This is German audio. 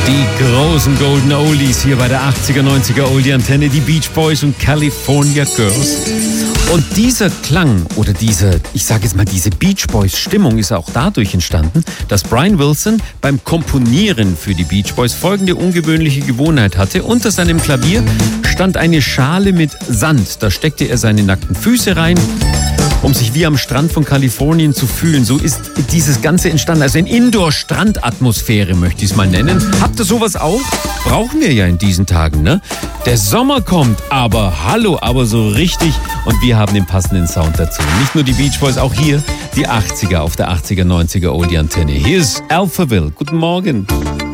Die großen Golden Oldies hier bei der 80er, 90er Oldie-Antenne, die Beach Boys und California Girls. Und dieser Klang oder diese Beach Boys-Stimmung ist auch dadurch entstanden, dass Brian Wilson beim Komponieren für die Beach Boys folgende ungewöhnliche Gewohnheit hatte. Unter seinem Klavier stand eine Schale mit Sand. Da steckte er seine nackten Füße rein, um sich wie am Strand von Kalifornien zu fühlen. So ist dieses Ganze entstanden. Also eine Indoor-Strandatmosphäre möchte ich es mal nennen. Habt ihr sowas auch? Brauchen wir ja in diesen Tagen, ne? Der Sommer kommt, aber so richtig. Und wir haben den passenden Sound dazu. Nicht nur die Beach Boys, auch hier die 80er auf der 80er, 90er Oldie-Antenne. Hier ist Alphaville. Guten Morgen.